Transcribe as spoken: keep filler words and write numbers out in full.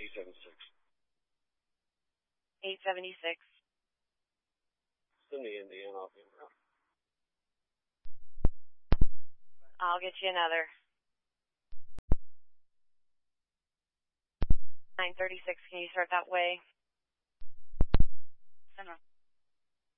eight seventy-six. eight seventy-six. Send me Indiana off the route. I'll get you another. nine thirty-six, can you start that way? Center.